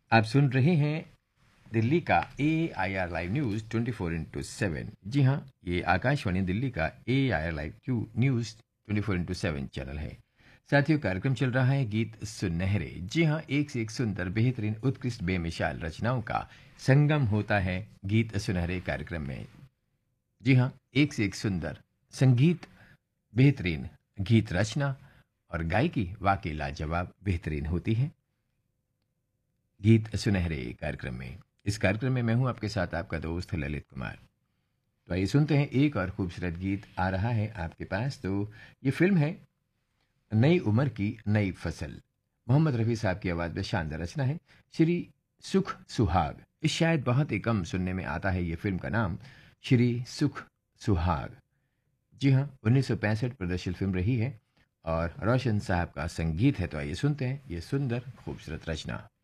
आप सुन रहे हैं दिल्ली का AIR लाइव न्यूज़ 24/7। जी हाँ, ये आकाशवाणी दिल्ली का AIR लाइव न्यूज़ 24/7 चैनल है। साथियों, कार्यक्रम चल रहा है गीत सुनहरे। जी हाँ, एक से एक सुंदर, बेहतरीन, उत्कृष्ट, बेमिसाल रचनाओं का संगम होता है गीत सुनहरे कार्यक्रम में। जी हाँ, एक से एक सुंदर संगीत, बेहतरीन गीत रचना और गायकी वाकई लाजवाब बेहतरीन होती है गीत सुनहरे कार्यक्रम में। इस कार्यक्रम में मैं हूं आपके साथ आपका दोस्त ललित कुमार। तो आइए सुनते हैं एक और खूबसूरत गीत आ रहा है आपके पास। तो ये फिल्म है नई उम्र की नई फसल। मोहम्मद रफ़ी साहब की आवाज़ में शानदार रचना है श्री सुख सुहाग। इस शायद बहुत ही कम सुनने में आता है ये फिल्म का नाम श्री सुख सुहाग। जी हाँ, 1965 प्रदर्शित फिल्म रही है और रोशन साहब का संगीत है। तो आइए सुनते हैं ये सुंदर खूबसूरत रचना।